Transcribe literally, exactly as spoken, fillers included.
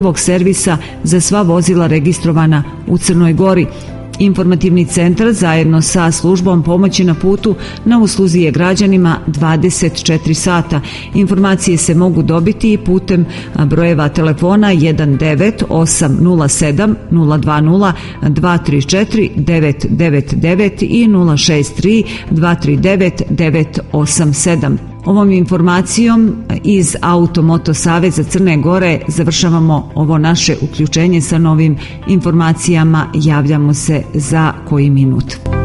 servisa za sva vozila registrovana u Crnoj Gori. Informativni centar zajedno sa službom pomoći na putu na usluzi je građanima dvadeset četiri sata. Informacije se mogu dobiti putem brojeva telefona jedan devet osam nula sedam nula dva nula dva tri četiri devet devet devet i nula šest tri dva tri devet devet osam sedam. Ovom informacijom iz Auto-Moto Saveza Crne Gore završavamo ovo naše uključenje sa novim informacijama. Javljamo se za koji minut.